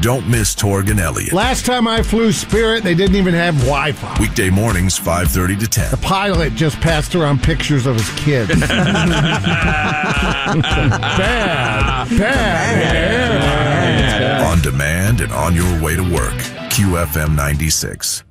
Don't miss Torg and Elliott. Last time I flew Spirit, they didn't even have Wi-Fi. Weekday mornings, 5:30 to 10. The pilot just passed around pictures of his kids. Bad. On demand and on your way to work. QFM 96.